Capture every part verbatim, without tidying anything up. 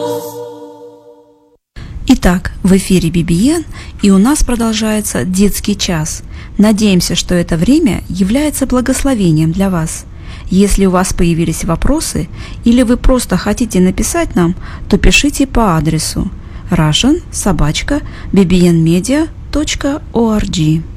Итак, в эфире би би эн, и у нас продолжается детский час. Надеемся, что это время является благословением для вас. Если у вас появились вопросы или вы просто хотите написать нам, то пишите по адресу russian собака би би эн медиа точка орг.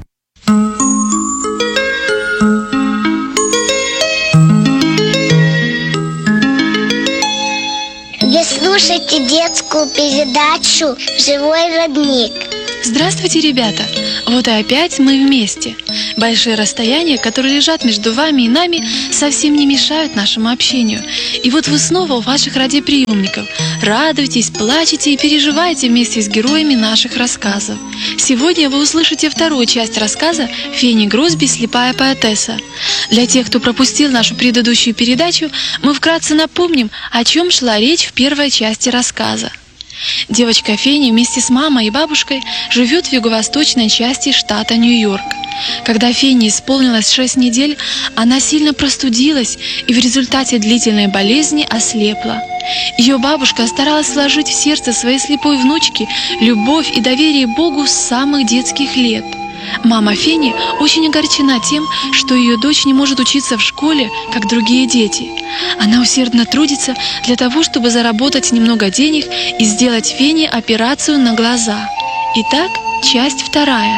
Вы слушаете детскую передачу «Живой родник». Здравствуйте, ребята! Вот и опять мы вместе. Большие расстояния, которые лежат между вами и нами, совсем не мешают нашему общению. И вот вы снова у ваших радиоприемников. Радуйтесь, плачете и переживайте вместе с героями наших рассказов. Сегодня вы услышите вторую часть рассказа «Фенни Гросби. Слепая поэтесса». Для тех, кто пропустил нашу предыдущую передачу, мы вкратце напомним, о чем шла речь в первой части рассказа. Девочка Фенни вместе с мамой и бабушкой живет в юго-восточной части штата Нью-Йорк. Когда Фенни исполнилось шесть недель, она сильно простудилась и в результате длительной болезни ослепла. Ее бабушка старалась вложить в сердце своей слепой внучки любовь и доверие Богу с самых детских лет. Мама Фенни очень огорчена тем, что ее дочь не может учиться в школе, как другие дети. Она усердно трудится для того, чтобы заработать немного денег и сделать Фенни операцию на глаза. Итак, часть вторая.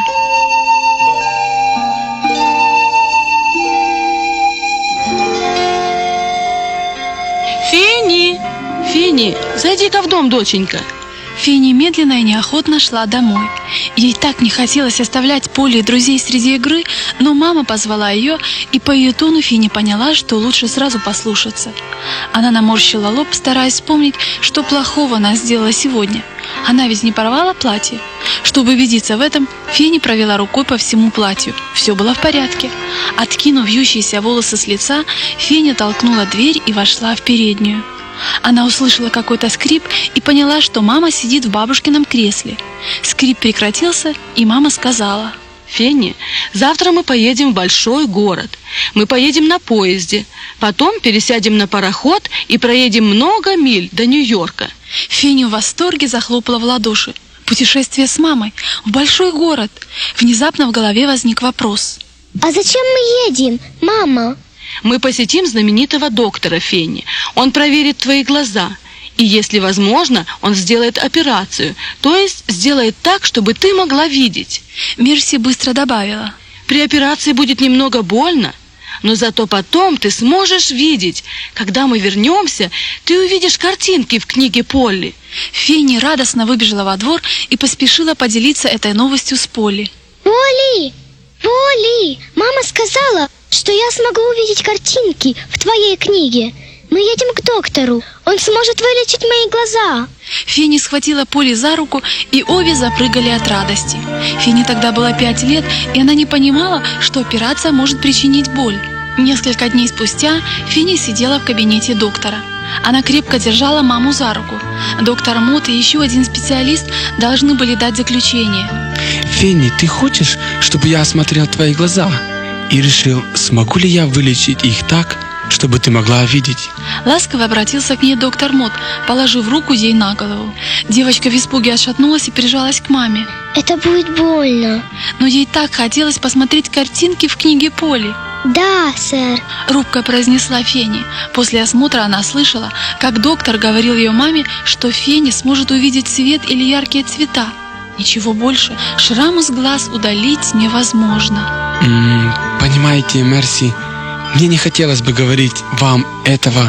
Фенни! Фенни, зайди-ка в дом, доченька. Фенни медленно и неохотно шла домой. Ей так не хотелось оставлять Полли и друзей среди игры, но мама позвала ее, и по ее тону Фенни поняла, что лучше сразу послушаться. Она наморщила лоб, стараясь вспомнить, что плохого она сделала сегодня. Она ведь не порвала платье. Чтобы убедиться в этом, Фенни провела рукой по всему платью. Все было в порядке. Откинув вьющиеся волосы с лица, Фенни толкнула дверь и вошла в переднюю. Она услышала какой-то скрип и поняла, что мама сидит в бабушкином кресле. Скрип прекратился, и мама сказала: Фенни, завтра мы поедем в большой город. Мы поедем на поезде, потом пересядем на пароход и проедем много миль до Нью-Йорка. Фенни в восторге захлопала в ладоши. Путешествие с мамой в большой город. Внезапно в голове возник вопрос: А зачем мы едем, мама? Мы посетим знаменитого доктора, Фенни. Он проверит твои глаза. И, если возможно, он сделает операцию. То есть сделает так, чтобы ты могла видеть. Мерси быстро добавила: При операции будет немного больно, но зато потом ты сможешь видеть. Когда мы вернемся, ты увидишь картинки в книге Полли. Фенни радостно выбежала во двор и поспешила поделиться этой новостью с Полли. Полли! Полли! Мама сказала, что я смогу увидеть картинки в твоей книге. Мы едем к доктору. Он сможет вылечить мои глаза. Фенни схватила Полли за руку, и обе запрыгали от радости. Фенни тогда было пять лет, и она не понимала, что операция может причинить боль. Несколько дней спустя Фенни сидела в кабинете доктора. Она крепко держала маму за руку. Доктор Мот и еще один специалист должны были дать заключение. Фенни, ты хочешь, чтобы я осмотрел твои глаза и решил, смогу ли я вылечить их так, чтобы ты могла видеть? Ласково обратился к ней доктор Мот, положив руку ей на голову. Девочка в испуге отшатнулась и прижалась к маме. Это будет больно. Но ей так хотелось посмотреть картинки в книге Полли. Да, сэр. Робко произнесла Фенни. После осмотра она слышала, как доктор говорил ее маме, что Фенни сможет увидеть цвет или яркие цвета. Ничего больше шраму с глаз удалить невозможно. М-м, понимаете, Мерси, мне не хотелось бы говорить вам этого,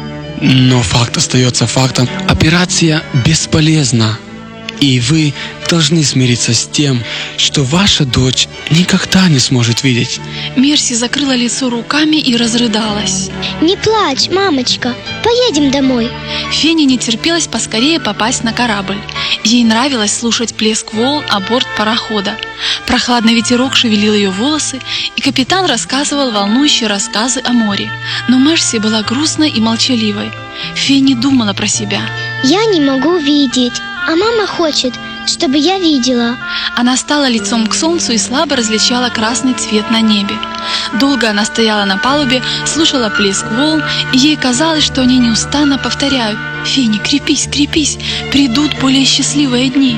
но факт остается фактом. Операция бесполезна, и вы должны смириться с тем, что ваша дочь никогда не сможет видеть. Мерси закрыла лицо руками и разрыдалась. Не плачь, мамочка, поедем домой. Фенни не терпелось поскорее попасть на корабль. Ей нравилось слушать плеск волн о борт парохода. Прохладный ветерок шевелил ее волосы, и капитан рассказывал волнующие рассказы о море. Но Мерси была грустной и молчаливой. Фенни думала про себя. Я не могу видеть, а мама хочет, чтобы я видела. Она стала лицом к солнцу и слабо различала красный цвет на небе. Долго она стояла на палубе, слушала плеск волн, и ей казалось, что они неустанно повторяют: «Фенни, крепись, крепись, придут более счастливые дни».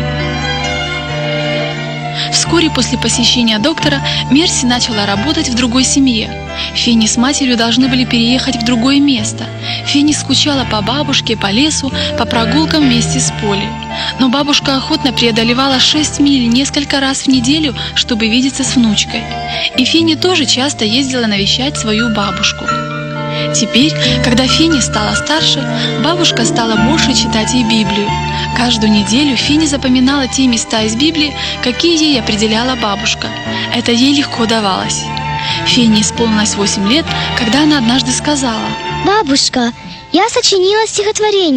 Вскоре после посещения доктора Мерси начала работать в другой семье. Фенни с матерью должны были переехать в другое место. Фенни скучала по бабушке, по лесу, по прогулкам вместе с Полли. Но бабушка охотно преодолевала шесть миль несколько раз в неделю, чтобы видеться с внучкой. И Фенни тоже часто ездила навещать свою бабушку. Теперь, когда Фенни стала старше, бабушка стала больше читать ей Библию. Каждую неделю Фенни запоминала те места из Библии, какие ей определяла бабушка. Это ей легко давалось. Фенни исполнилось восемь лет, когда она однажды сказала: «Бабушка, я сочинила стихотворение.